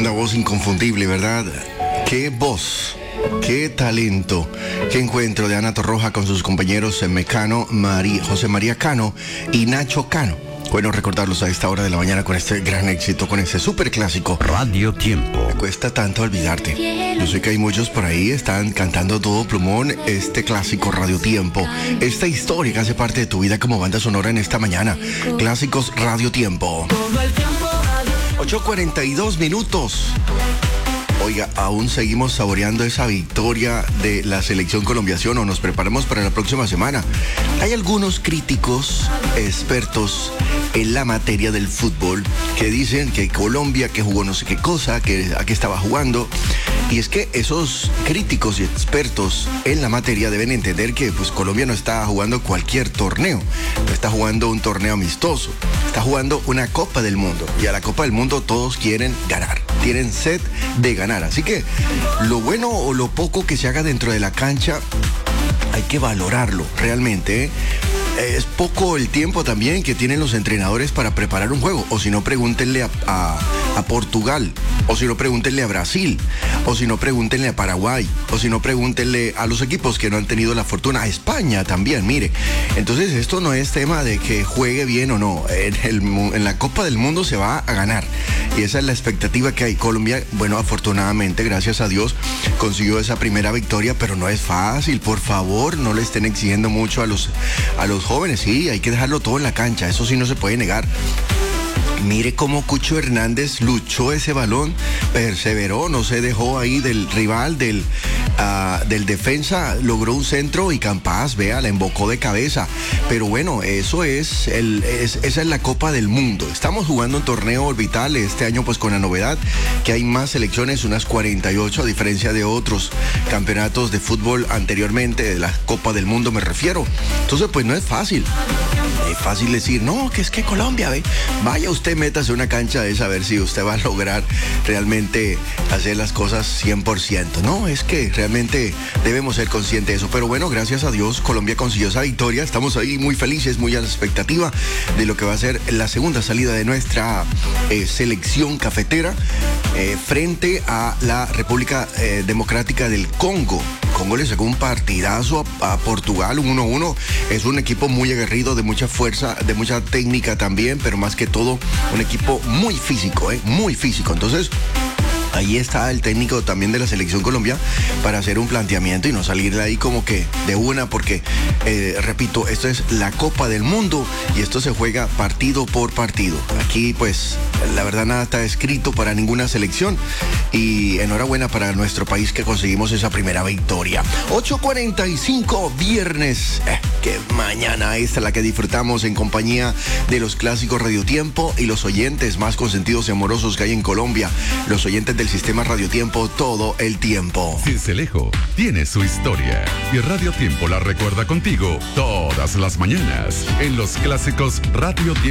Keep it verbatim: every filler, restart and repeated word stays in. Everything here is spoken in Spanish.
la voz inconfundible, ¿verdad? ¡Qué voz! ¡Qué talento! ¡Qué encuentro de Ana Torroja con sus compañeros Mecano, María, José María Cano y Nacho Cano! Bueno, recordarlos a esta hora de la mañana con este gran éxito, con este súper clásico. Radio Tiempo. Me cuesta tanto olvidarte. Yo sé que hay muchos por ahí, están cantando todo plumón este clásico Radio Tiempo. Esta historia que hace parte de tu vida como banda sonora en esta mañana. Clásicos Radio Tiempo. ocho cuarenta y dos minutos. Oiga, aún seguimos saboreando esa victoria de la selección colombiana o nos preparamos para la próxima semana. Hay algunos críticos, expertos en la materia del fútbol, que dicen que Colombia, que jugó no sé qué cosa, que a qué estaba jugando. Y es que esos críticos y expertos en la materia deben entender que pues Colombia no está jugando cualquier torneo, no está jugando un torneo amistoso, está jugando una Copa del Mundo. Y a la Copa del Mundo todos quieren ganar, tienen sed de ganar. Así que lo bueno o lo poco que se haga dentro de la cancha hay que valorarlo realmente, ¿eh? Es poco el tiempo también que tienen los entrenadores para preparar un juego. O si no, pregúntenle a, a, a Portugal. O si no, pregúntenle a Brasil. O si no, pregúntenle a Paraguay. O si no, pregúntenle a los equipos que no han tenido la fortuna. A España también, mire. Entonces, esto no es tema de que juegue bien o no. En, el, en la Copa del Mundo se va a ganar. Y esa es la expectativa que hay. Colombia, bueno, afortunadamente, gracias a Dios, consiguió esa primera victoria. Pero no es fácil. Por favor, no le estén exigiendo mucho a los, a los jóvenes. Sí, hay que dejarlo todo en la cancha. Eso sí no se puede negar. Mire cómo Cucho Hernández luchó ese balón, perseveró, no se dejó ahí del rival, del, uh, del defensa, logró un centro y Campas, vea, la embocó de cabeza. Pero bueno, eso es, el, es, esa es la Copa del Mundo. Estamos jugando un torneo orbital este año pues con la novedad que hay más selecciones, unas cuarenta y ocho, a diferencia de otros campeonatos de fútbol anteriormente, de la Copa del Mundo me refiero. Entonces pues no es fácil. Es fácil decir, no, que es que Colombia, ve, vaya usted, métase una cancha de esa, a ver si usted va a lograr realmente hacer las cosas cien por ciento. No, es que realmente debemos ser conscientes de eso. Pero bueno, gracias a Dios, Colombia consiguió esa victoria. Estamos ahí muy felices, muy a la expectativa de lo que va a ser la segunda salida de nuestra eh, selección cafetera eh, frente a la República eh, Democrática del Congo. Congo le sacó un partidazo a, a Portugal, un uno uno. Es un equipo muy aguerrido, de mucha fuerza, de mucha técnica también, pero más que todo, un equipo muy físico, ¿eh? Muy físico. Entonces, ahí está el técnico también de la selección Colombia para hacer un planteamiento y no salir de ahí como que de una, porque, eh, repito, esto es la Copa del Mundo y esto se juega partido por partido. Aquí, pues, la verdad nada está escrito para ninguna selección y enhorabuena para nuestro país que conseguimos esa primera victoria. ocho cuarenta y cinco, viernes, eh, que mañana esta la que disfrutamos en compañía de los clásicos Radio Tiempo y los oyentes más consentidos y amorosos que hay en Colombia, los oyentes del sistema Radio Tiempo todo el tiempo. Cincelejo tiene su historia y Radio Tiempo la recuerda contigo todas las mañanas en los clásicos Radio Tiempo.